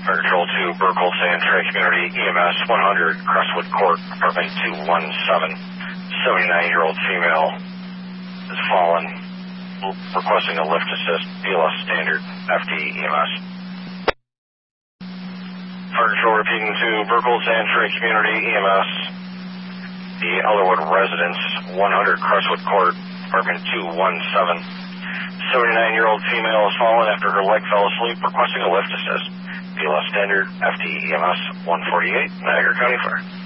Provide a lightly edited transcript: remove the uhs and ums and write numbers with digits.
Fire Control to Burkle Sand Trail Community EMS 100 Crestwood Court, apartment 217. 79-year-old female has fallen, requesting a lift assist, BLS standard, FD EMS. Fire Control repeating to Burkle Sand Trail Community EMS, the Elderwood Residence 100 Crestwood Court, apartment 217. 79-year-old female has fallen after her leg fell asleep, requesting a lift assist. BLS standard, FD EMS 148, Niagara County Fire.